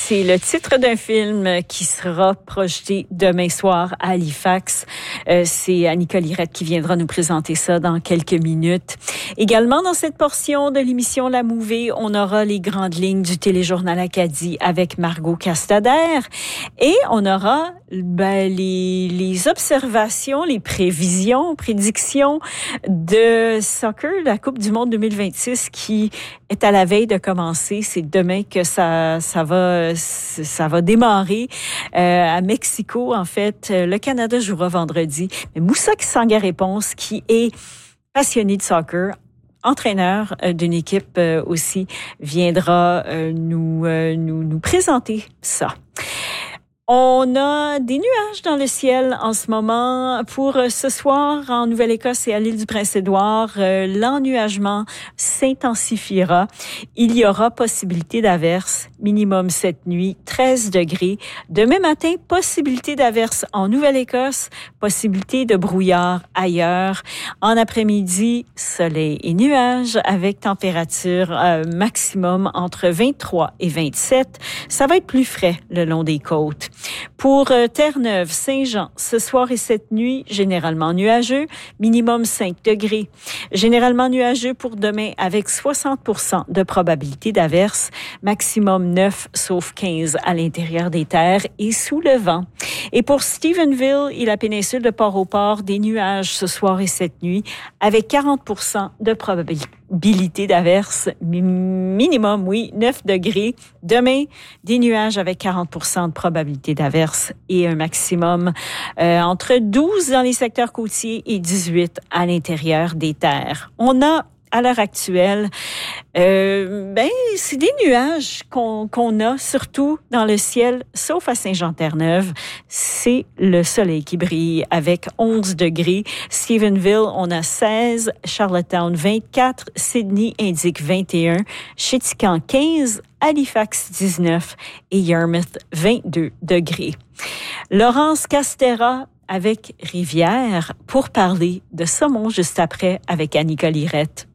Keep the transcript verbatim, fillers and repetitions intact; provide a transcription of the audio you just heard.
C'est le titre d'un film qui sera projeté demain soir à Halifax. Euh, c'est Annika Lirette qui viendra nous présenter ça dans quelques minutes. Également, dans cette portion de l'émission La Mouvée, on aura les grandes lignes du téléjournal Acadie avec Margot Castader. Et on aura ben, les, les observations, les prévisions, prédictions de soccer, la Coupe du monde deux mille vingt-six qui est à la veille de commencer. C'est demain que ça, ça va, ça va démarrer euh, à Mexico. En fait, le Canada jouera vendredi. Mais Moussa Sangaré-Ponce, qui est passionné de soccer, entraîneur d'une équipe aussi, viendra nous, nous, nous présenter ça. On a des nuages dans le ciel en ce moment. Pour ce soir, en Nouvelle-Écosse et à l'île du Prince-Édouard, euh, l'ennuagement s'intensifiera. Il y aura possibilité d'averses, minimum cette nuit, treize degrés. Demain matin, possibilité d'averses en Nouvelle-Écosse, possibilité de brouillard ailleurs. En après-midi, soleil et nuages avec température euh, maximum entre vingt-trois et vingt-sept. Ça va être plus frais le long des côtes. Pour euh, Terre-Neuve, Saint-Jean, ce soir et cette nuit, généralement nuageux, minimum cinq degrés. Généralement nuageux pour demain avec soixante pour cent de probabilité d'averse, maximum neuf, sauf quinze à l'intérieur des terres et sous le vent. Et pour Stephenville et la péninsule de Port-au-Port, des nuages ce soir et cette nuit avec quarante pour cent de probabilité d'averse, minimum, oui, neuf degrés. Demain, des nuages avec quarante pour cent de probabilité d'averse et un maximum euh, entre douze dans les secteurs côtiers et dix-huit à l'intérieur des terres. On a à l'heure actuelle, euh, ben c'est des nuages qu'on, qu'on a surtout dans le ciel, sauf à Saint-Jean-Terre-Neuve. C'est le soleil qui brille avec onze degrés. Stephenville, on a seize. Charlottetown, vingt-quatre. Sydney indique vingt et un. Chéticamp, quinze. Halifax, dix-neuf. Et Yarmouth, vingt-deux degrés. Laurence Castera avec Rivière pour parler de saumon juste après avec Annika Lirette.